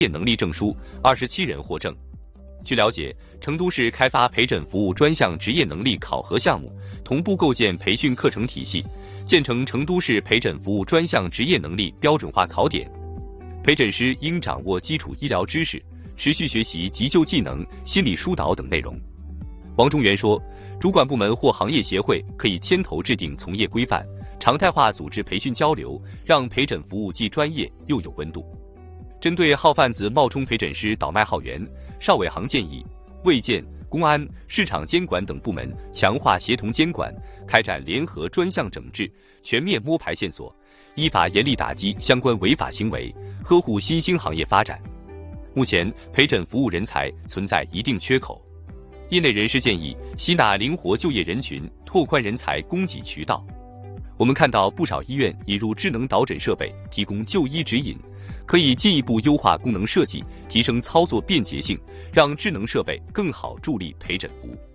业能力证书，27人获证。据了解，成都市开发陪诊服务专项职业能力考核项目，同步构建培训课程体系，建成成都市陪诊服务专项职业能力标准化考点。陪诊师应掌握基础医疗知识，持续学习急救技能、心理疏导等内容。王中元说，主管部门或行业协会可以牵头制定从业规范，常态化组织培训交流，让陪诊服务既专业又有温度。针对号贩子冒充陪诊师倒卖号源，邵伟航建议卫健、公安、市场监管等部门强化协同监管，开展联合专项整治，全面摸排线索，依法严厉打击相关违法行为，呵护新兴行业发展。目前陪诊服务人才存在一定缺口，业内人士建议吸纳灵活就业人群，拓宽人才供给渠道。我们看到不少医院引入智能导诊设备，提供就医指引，可以进一步优化功能设计，提升操作便捷性，让智能设备更好助力陪诊服务。